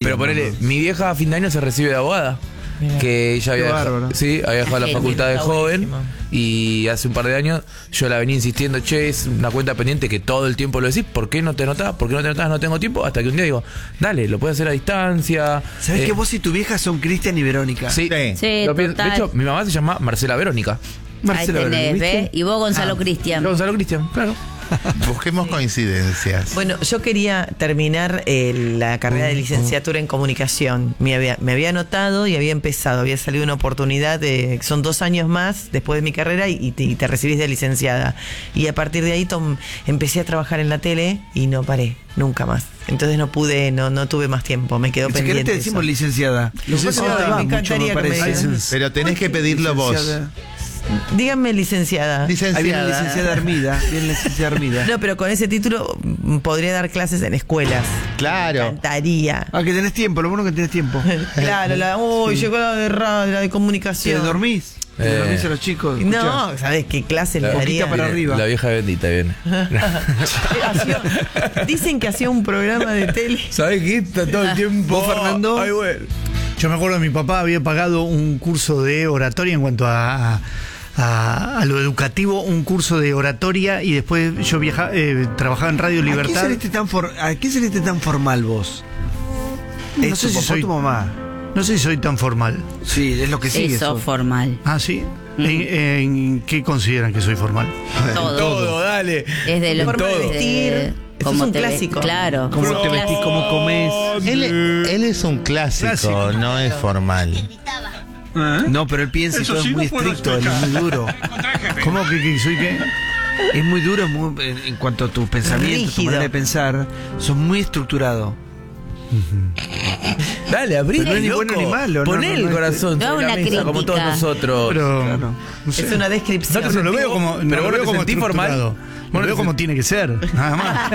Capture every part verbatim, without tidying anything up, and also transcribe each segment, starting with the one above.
Pero ponele, mi vieja a fin de año se recibe de abogada. Mirá. Que ella había dejado, sí, había dejado la facultad de joven y hace un par de años yo la venía insistiendo, che, es una cuenta pendiente que todo el tiempo lo decís, ¿por qué no te anotás? ¿Por qué no te anotás? No tengo tiempo, hasta que un día digo, dale, lo puedes hacer a distancia. ¿Sabés eh, que vos y tu vieja son Cristian y Verónica? Sí, sí, sí lo, de hecho, mi mamá se llama Marcela Verónica. Marcela Ahí tenés, ¿ves? Y vos Gonzalo ah, Cristian. Gonzalo Cristian, claro. Busquemos coincidencias. Bueno, yo quería terminar eh, la carrera de licenciatura en comunicación. Me había, me había anotado y había empezado. Había salido una oportunidad, de, son dos años más después de mi carrera y, y, te, y te recibís de licenciada. Y a partir de ahí tom, empecé a trabajar en la tele y no paré, nunca más. Entonces no pude, no, no tuve más tiempo, me quedó pendiente. ¿Qué te decimos eso. licenciada? Licenciada, oh, me encantaría mucho, me que me digan. Pero tenés que pedirlo licenciada. vos. Díganme licenciada. Licenciada. Ahí viene licenciada Armida. Viene licenciada Armida. No, pero con ese título podría dar clases en escuelas. Claro. Me encantaría. Ah, que tenés tiempo, lo bueno que tenés tiempo. Claro, la, uy, sí. llegó la de radio, la de comunicación. ¿Te dormís? Eh. ¿Te dormís a los chicos? Escuchá. No, ¿sabés qué clase le daría? para arriba. La vieja bendita viene. hacía, dicen que hacía un programa de tele. ¿Sabés qué? Está todo el tiempo. ¿Vos, Fernando? Ay, bueno. Yo me acuerdo que mi papá había pagado un curso de oratoria en cuanto a... a A, a lo educativo, un curso de oratoria y después yo viajaba, eh, trabajaba en Radio Libertad. ¿A qué saliste tan, for, ¿a qué saliste tan formal vos? No sé si soy tu mamá. No sé si soy tan formal. Sí, es lo que sigue. Eso, formal. Ah, sí. Mm. ¿En, ¿En qué consideran que soy formal? Todo, todo dale. Es de lo forma de vestir. Como es un te clásico. Claro. Cómo te vestís, cómo comés. Él, él es un clásico, clásico, no es formal. ¿Eh? No, pero él piensa y todo sí es muy no estricto, él es muy duro. ¿Cómo que, que soy qué? Es muy duro es muy, en cuanto a tus pensamientos, tu manera de pensar. Sos muy estructurado. Uh-huh. Dale, abrí. No es ni bueno ni malo. Poné no, no, el no, corazón no sobre la mesa, como todos nosotros. Pero, claro. no sé. Es una descripción. No, no lo veo como, pero no lo veo como formal. Bueno, lo veo como tiene que ser, nada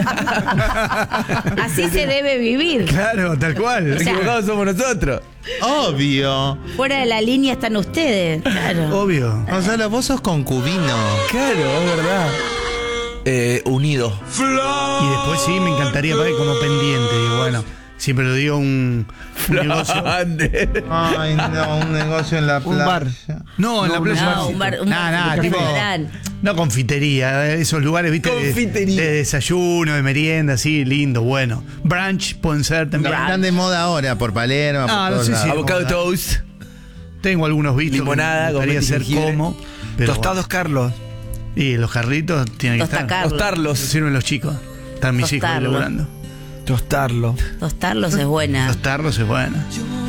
más. Así se debe vivir. Claro, tal cual. O sea, equivocados somos nosotros. Obvio. Fuera de la línea están ustedes. Claro. Obvio. Gonzalo, vos sos concubino. Claro, es verdad. Eh, unido. Y después sí, me encantaría para como pendiente. Digo, bueno, siempre lo digo un, un negocio. Ay, no, un negocio en la playa. Un bar. No, en no, la playa. No, un bar. Un nah, nah, tipo, no confitería, esos lugares, viste, confitería. De, de desayuno, de merienda, así, lindo, bueno. Brunch pueden ser también. No, están de moda ahora por Palermo. Ah, por no sé si avocado toast. Tengo algunos vistos. Limonada, que me gustaría ser como. Pero Tostados bueno. Carlos. Y los jarritos tienen que estar. Carlos. Tostarlos. Sirven los chicos. Están mis hijos elaborando. Tostarlo. Tostarlos es buena. Tostarlos es buena.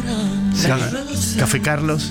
Café, Café Carlos.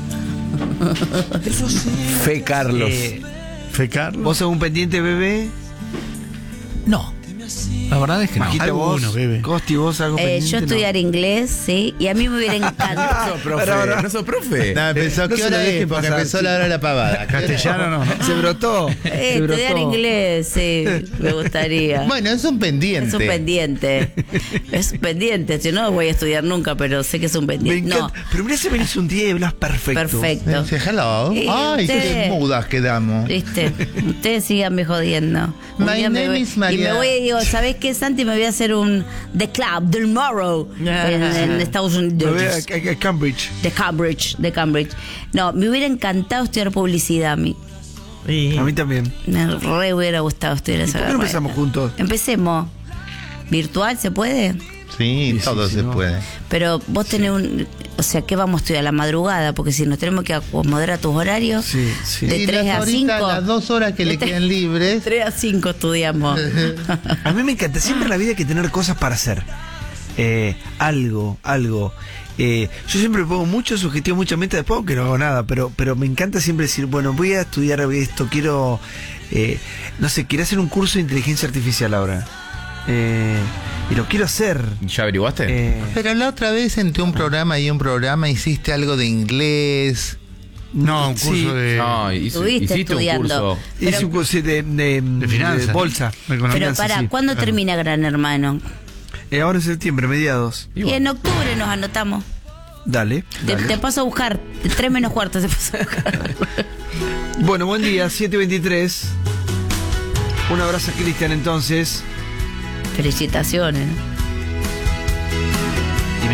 Fe Carlos. Eh, Fe Carlos. ¿Vos sos un pendiente, bebé? No. La verdad es que no. Alguno, vos, bebé. Costi, vos algo eh, pendiente. Yo estudiar no. inglés, sí, y a mí me hubiera encantado. No sos profe. Pero, pero, ¿no sos profe? No, empezó, no ¿qué hora es? Porque pasar, empezó sí. la hora de la pavada. Castellano no. Se brotó. Eh, Se brotó. Estudiar inglés, sí, me gustaría. Bueno, es un pendiente. Es un pendiente. Es un pendiente. Yo no voy a estudiar nunca, pero sé que es un pendiente. No. Pero mirá si venís un día y hablas perfecto. Perfecto. Dice, hello. Sí, Ay, ustedes, qué mudas quedamos. Viste, ustedes síganme jodiendo. Un My día name me, is María. Y me voy y digo, ¿sabés qué, Santi? Me voy a hacer un The Club del Morrow en, en Estados Unidos. A, a, a Cambridge. De Cambridge, de Cambridge. No, me hubiera encantado estudiar publicidad a mí. Sí. A mí también. Me re hubiera gustado estudiar esa carrera. ¿Por qué no empezamos juntos? Empecemos. ¿Virtual se puede? Sí, sí todo sí, se no. puede. Pero vos tenés un... O sea, ¿qué vamos a estudiar? A la madrugada, porque si nos tenemos que acomodar a tus horarios, sí, sí. de y tres las a horitas, cinco. las dos horas que le quedan libres. tres a cinco estudiamos. A mí me encanta. Siempre en la vida hay que tener cosas para hacer. Eh, algo, algo. Eh, yo siempre pongo muchos objetivos, mucha mente, después aunque no hago nada, pero, pero me encanta siempre decir, bueno, voy a estudiar esto, quiero, eh, no sé, quiero hacer un curso de inteligencia artificial ahora. Eh, y lo quiero hacer. ¿Ya averiguaste? Eh, Pero la otra vez entre un programa y un programa hiciste algo de inglés. No, un curso sí. de. No, hizo, Estuviste hiciste estudiando. un curso. Pero, hice un curso de, de, de, de finanzas. de bolsa. De pero finanzas, para, sí. ¿cuándo Claro. termina Gran Hermano? Eh, ahora en septiembre, mediados. Y, y en octubre nos anotamos. Dale. Te, dale. te paso a buscar. Tres menos cuarto te paso a buscar. Bueno, buen día, siete veintitrés. Un abrazo a Cristian entonces. Felicitaciones. Y me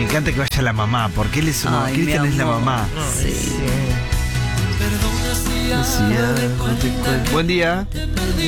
encanta que vaya la mamá, porque él es uno, Ay, Cristian mi es la amor. mamá. Sí. Decía, no te cuento. Buen día.